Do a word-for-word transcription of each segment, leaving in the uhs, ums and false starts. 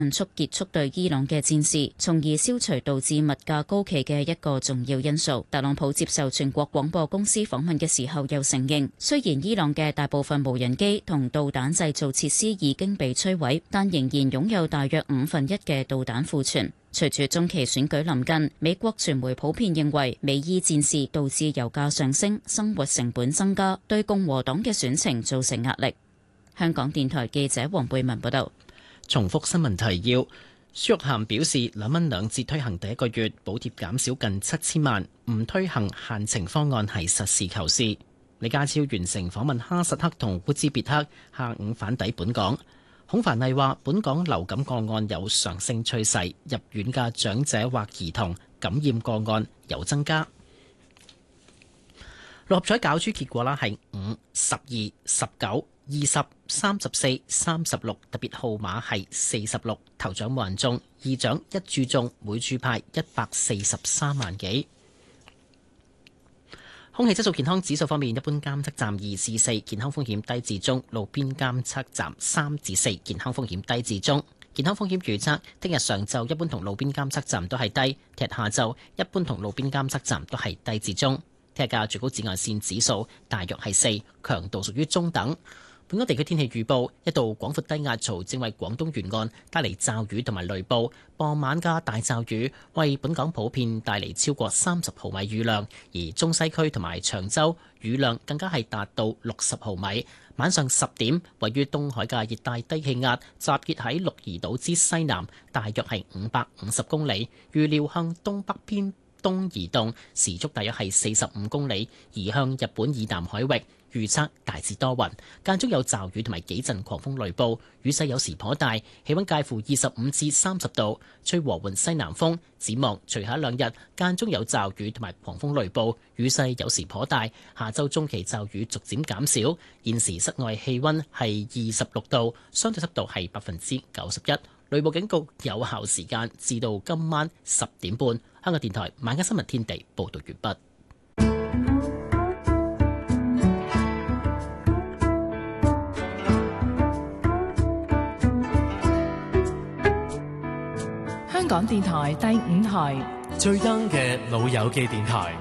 速結束對伊朗嘅戰事，從而消除導致物價高企嘅一個重要因素。特朗普接受全國廣播公司訪問嘅時候又承認，雖然伊朗嘅大部分無人機同導彈製造設施已經被摧毀，但仍然擁有大約五分一嘅導彈庫存。隨住中期選舉臨近，美國傳媒普遍認為美伊戰事導致油價上升、生活成本增加，對共和黨嘅選情造成壓力。香港電台記者黃貝文報道。 重複新聞提要。孫玉菡表示，兩蚊兩折推行第一個月，補貼減少近七千萬，唔推行限情方案係實事求是。李家超完成訪問哈薩克同烏茲別克，下午返抵本港。孔繁毅話，本港流感個案有上升趨勢，入院嘅長者或兒童感染個案有增加。六合彩攪珠結果啦，係五、十二、十九、二十、三十四、三十六，特別號碼係四十六。頭獎冇人中，二獎一注中，每注派一百四十三萬幾。空氣質素健康指數方面，一般監測站二至四，健康風險低至中；路邊監測站三至四，健康風險低至中。健康風險預測：聽日上晝一般同路邊監測站都係低，聽日下晝一般同路邊監測站都係低至中。聽日嘅最高紫外線指數大約係四，強度屬於中等。本港地區天氣預報：一道廣闊低壓槽正為廣東沿岸帶嚟驟雨同埋雷暴，傍晚嘅大驟雨為本港普遍帶嚟超過三十毫米雨量，而中西區同埋長洲雨量更加係達到六十毫米。晚上十點，位於東海嘅熱帶低氣壓集結喺鹿兒島之西南，大約係五百五十公里，預料向東北偏東移動，時速大約係四十五公里，移向日本以南海域。預測大致多雲，間中有驟雨同埋幾陣狂風雷暴，雨勢有時頗大，氣溫介乎二十五至三十度，吹和緩西南風。展望隨後一兩日間中有驟雨同埋狂風雷暴，雨勢有時頗大。下週中期驟雨逐漸減少。現時室外氣溫係二十六度，相對濕度係百分之九十一。雷暴警告有效時間至到今晚十點半。香港電台晚間新聞天地報道完畢。 香港電台第五台最 young 嘅老友記電台。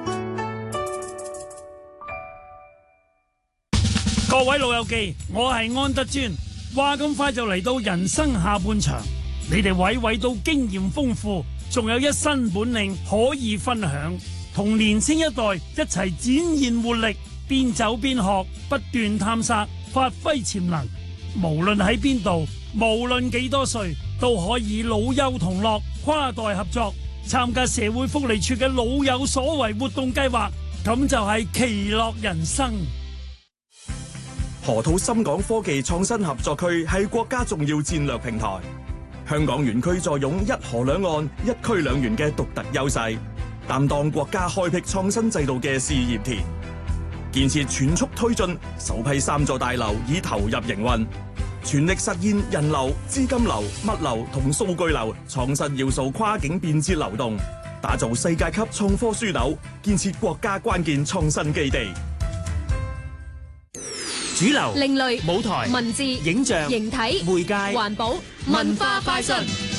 各位老友記，我係安德尊。話咁快就嚟到人生下半場，你哋位位都經驗豐富，仲有一身本領可以分享，同年輕一代一齊展現活力，邊走邊學，不斷探索，發揮潛能。無論喺邊度，無論幾多歲，都可以老幼同樂，跨代合作，參加社會福利處嘅老有所為活動計劃，咁就係其樂人生。 河套深港科技創新合作區係國家重要戰略平台，香港園區坐擁一河兩岸、一區兩園嘅獨特優勢，擔當國家開闢創新制度嘅試驗田。建設全速推進，首批三座大樓已投入營運，全力實現人流、資金流、物流同數據流創新要素跨境便捷流動，打造世界級創科樞紐，建設國家關鍵創新基地。 主流、 另類、 舞台、 文字、 影像、 形體、 媒介、 環保、文化快訊。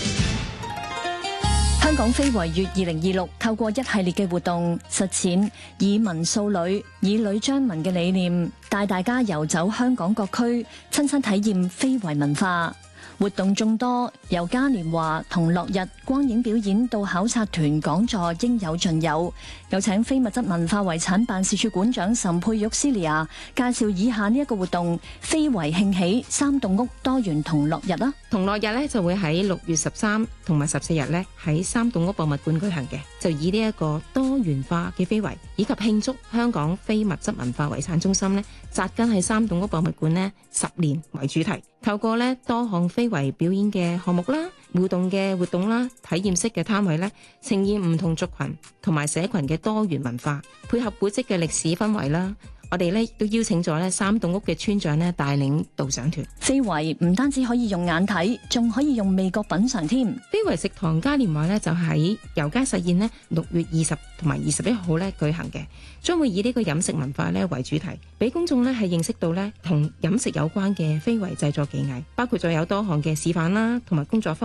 香港非遺月二零二六透過一系列嘅活動實踐以文塑女、以女將文嘅理念，帶大家遊走香港各區，親身體驗非遺文化。活動眾多，由嘉年華同落日光影表演到考察團講座，應有盡有。有請非物質文化遺產辦事處館長岑佩玉 Celia 介紹以下呢一個活動：非遺興起三棟屋多元同落日啦。 同落日呢就會喺六月十三同埋十四日呢喺三棟屋博物館舉行嘅，就以呢一個多元化嘅非遺以及慶祝香港非物質文化遺產中心呢紮根喺三棟屋博物館呢十年為主題，透過呢多項非遺表演嘅項目啦、互動嘅活動啦、體驗式嘅攤位呢，呈現唔同族群同埋社群嘅多元文化，配合古蹟嘅歷史氛圍啦， 我哋咧都邀請咗咧三棟屋嘅村長咧帶領導賞團。 非遺唔單止可以用眼睇，仲可以用味覺品嚐添。 非遺食堂嘉年華咧就喺油街實現咧六月二十同埋二十一號咧舉行嘅，將會以呢個飲食文化咧為主題，俾公眾咧係認識到咧同飲食有關嘅非遺製作技藝，包括咗有多項嘅示範啦，同埋工作坊。